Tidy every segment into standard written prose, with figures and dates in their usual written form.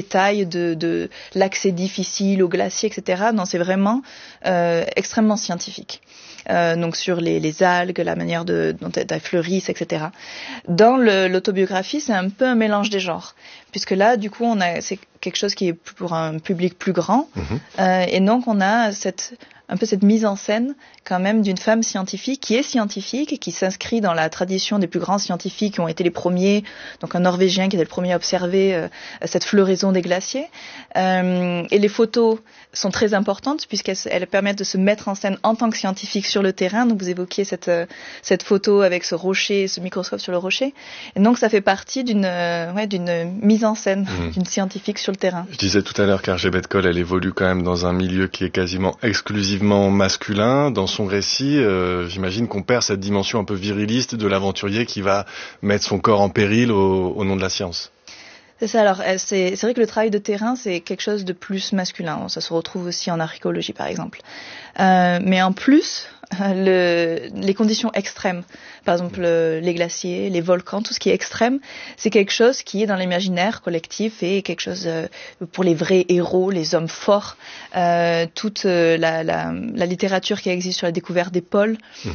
détails de l'accès difficile au glacier, etc. Non, c'est vraiment extrêmement scientifique. Donc sur les algues, la manière dont elles fleurissent, etc. Dans l'autobiographie, c'est un peu un mélange des genres, puisque là, du coup, c'est quelque chose qui est pour un public plus grand, et donc on a un peu cette mise en scène quand même d'une femme scientifique qui est scientifique et qui s'inscrit dans la tradition des plus grands scientifiques qui ont été les premiers, donc un Norvégien qui était le premier à observer cette floraison des glaciers. Et les photos sont très importantes puisqu'elles permettent de se mettre en scène en tant que scientifique sur le terrain. Donc vous évoquiez cette photo avec ce rocher, ce microscope sur le rocher. Et donc ça fait partie d'une mise en scène d'une scientifique sur le terrain. Je disais tout à l'heure qu'Hergé Koll, elle évolue quand même dans un milieu qui est quasiment exclusivement masculin. Dans son récit, j'imagine qu'on perd cette dimension un peu viriliste de l'aventurier qui va mettre son corps en péril au nom de la science. C'est ça. Alors, c'est vrai que le travail de terrain, c'est quelque chose de plus masculin. Ça se retrouve aussi en archéologie, par exemple. Mais en plus, les conditions extrêmes, par exemple les glaciers, les volcans, tout ce qui est extrême, c'est quelque chose qui est dans l'imaginaire collectif et quelque chose pour les vrais héros, les hommes forts. Toute la littérature qui existe sur la découverte des pôles,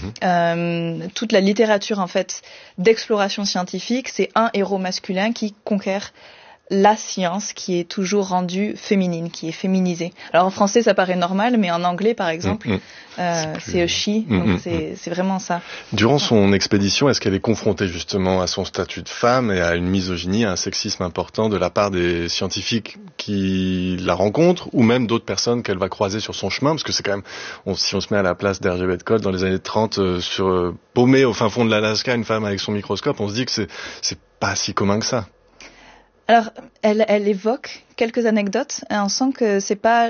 toute la littérature en fait d'exploration scientifique, c'est un héros masculin qui conquiert la science qui est toujours rendue féminine, qui est féminisée. Alors en français ça paraît normal, mais en anglais par exemple, c'est a she, donc c'est vraiment ça. Durant son expédition, est-ce qu'elle est confrontée justement à son statut de femme et à une misogynie, à un sexisme important de la part des scientifiques qui la rencontrent, ou même d'autres personnes qu'elle va croiser sur son chemin? Parce que c'est quand même, si on se met à la place d'Hergé Koll dans les années 30, paumée au fin fond de l'Alaska, une femme avec son microscope, on se dit que c'est pas si commun que ça. Alors, elle évoque quelques anecdotes. Et on sent que c'est pas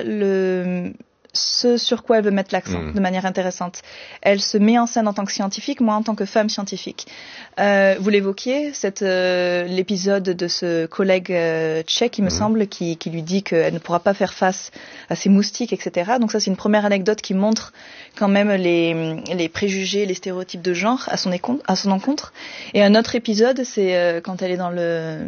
ce sur quoi elle veut mettre l'accent de manière intéressante. Elle se met en scène en tant que scientifique, moi en tant que femme scientifique. Vous l'évoquiez, l'épisode de ce collègue tchèque, il me semble, qui lui dit qu'elle ne pourra pas faire face à ces moustiques, etc. Donc ça, c'est une première anecdote qui montre quand même les préjugés, les stéréotypes de genre à son encontre. Et un autre épisode, c'est quand elle est dans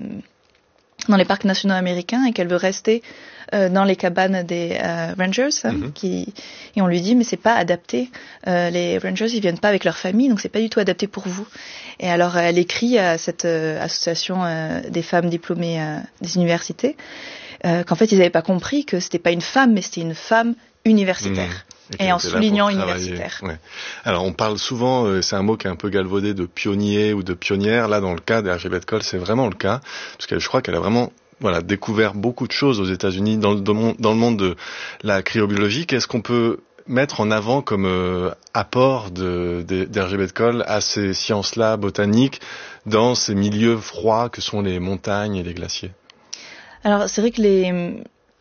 les parcs nationaux américains et qu'elle veut rester dans les cabanes des rangers, et on lui dit mais c'est pas adapté, les rangers ils viennent pas avec leur famille, donc c'est pas du tout adapté pour vous. Et alors elle écrit à cette association des femmes diplômées des universités qu'en fait ils avaient pas compris que c'était pas une femme mais c'était une femme universitaire. Et en soulignant universitaire. Ouais. Alors on parle souvent, c'est un mot qui est un peu galvaudé, de pionnier ou de pionnière. Là dans le cas d'Hergé Koll, c'est vraiment le cas, parce que je crois qu'elle a vraiment découvert beaucoup de choses aux États-Unis dans le monde de la cryobiologie. Qu'est-ce qu'on peut mettre en avant comme apport d'Hergé Koll à ces sciences-là botaniques dans ces milieux froids que sont les montagnes et les glaciers? Alors c'est vrai que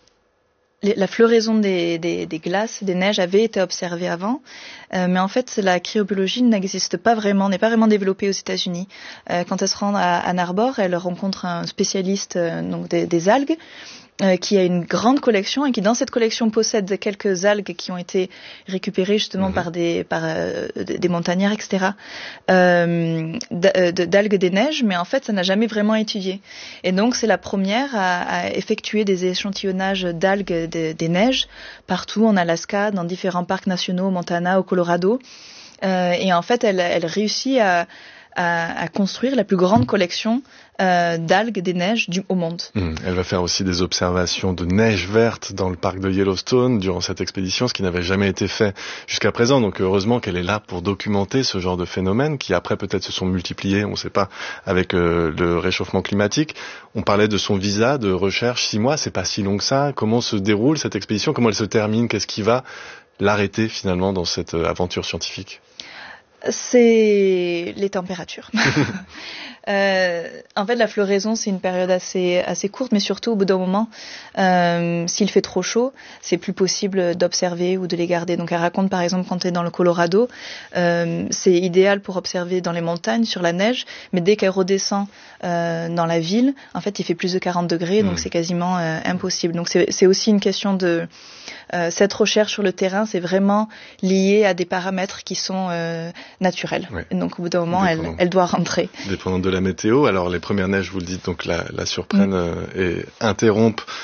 la floraison des glaces, des neiges avait été observée avant, mais en fait la cryobiologie n'est pas vraiment développée aux États-Unis. Quand elle se rend à Ann Arbor, elle rencontre un spécialiste donc des algues, qui a une grande collection et qui dans cette collection possède quelques algues qui ont été récupérées justement par des montagnards, etc. D'algues des neiges, mais en fait ça n'a jamais vraiment étudié. Et donc c'est la première à effectuer des échantillonnages d'algues des neiges partout en Alaska, dans différents parcs nationaux, au Montana, au Colorado. Et en fait elle réussit à construire la plus grande collection d'algues des neiges au monde. Elle va faire aussi des observations de neige verte dans le parc de Yellowstone durant cette expédition, ce qui n'avait jamais été fait jusqu'à présent. Donc heureusement qu'elle est là pour documenter ce genre de phénomènes qui après peut-être se sont multipliés, on ne sait pas, avec le réchauffement climatique. On parlait de son visa de recherche, 6 mois, c'est pas si long que ça. Comment se déroule cette expédition? Comment elle se termine? Qu'est-ce qui va l'arrêter finalement dans cette aventure scientifique? C'est les températures. En fait, la floraison, c'est une période assez courte, mais surtout, au bout d'un moment, s'il fait trop chaud, c'est plus possible d'observer ou de les garder. Donc, elle raconte, par exemple, quand elle est dans le Colorado, c'est idéal pour observer dans les montagnes, sur la neige, mais dès qu'elle redescend dans la ville, en fait, il fait plus de 40 degrés, donc c'est quasiment impossible. Donc, c'est aussi une question de... cette recherche sur le terrain, c'est vraiment lié à des paramètres qui sont naturels. Ouais. Donc, au bout d'un moment, elle doit rentrer. Dépendant de la météo. Alors, les premières neiges, vous le dites, donc la surprennent et interrompent